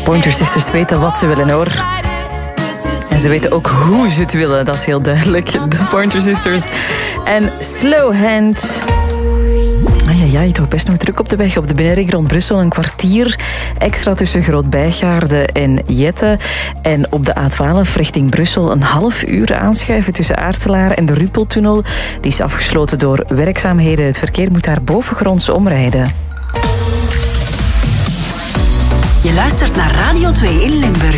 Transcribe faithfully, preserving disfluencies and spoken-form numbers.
Pointer Sisters weten wat ze willen, hoor. En ze weten ook hoe ze het willen, dat is heel duidelijk. De Pointer Sisters. En Slow Hand. Ajajaj, toch best nog druk op de weg. Op de binnenring rond Brussel een kwartier extra tussen Groot-Bijgaarde en Jette. En op de A twaalf richting Brussel een half uur aanschuiven tussen Aartselaar en de Ruppeltunnel. Die is afgesloten door werkzaamheden. Het verkeer moet daar bovengronds omrijden. Je luistert naar Radio twee in Limburg.